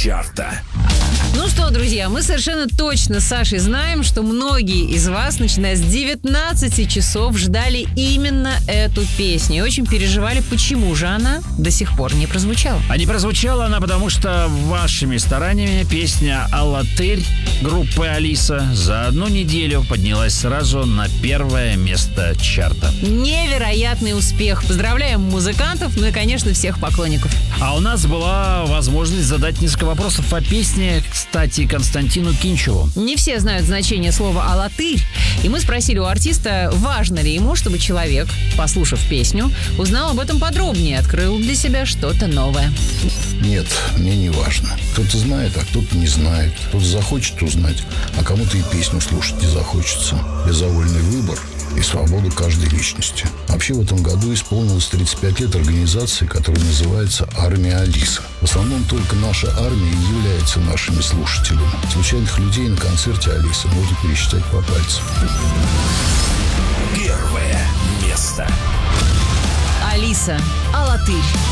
чарта. Ну что, друзья, мы совершенно точно с Сашей знаем, что многие из вас, начиная с 19 часов, ждали именно эту песню и очень переживали, почему же она до сих пор не прозвучала. А не прозвучала она, потому что вашими стараниями песня «Алатырь» группы «Алиса» за одну неделю поднялась сразу на первое место чарта. Невероятный успех. Поздравляем музыкантов, ну и, конечно, всех поклонников. А у нас была возможность задать несколько вопросов о песне, кстати, Константину Кинчеву. Не все знают значение слова «алатырь», и мы спросили у артиста, важно ли ему, чтобы человек, послушав песню, узнал об этом подробнее, открыл для себя что-то новое. Нет, мне не важно. Кто-то знает, а кто-то не знает. Кто-то захочет узнать, а кому-то и песню слушать не захочется. Безвольный выбор и свобода каждой личности. Вообще в этом году исполнилось 35 лет организации, которая называется «Армия Алиса». В основном только наша армия и является нашими слушателями. Случайных людей на концерте Алисы можно пересчитать по пальцам. Первое место. Алиса, «Алатырь».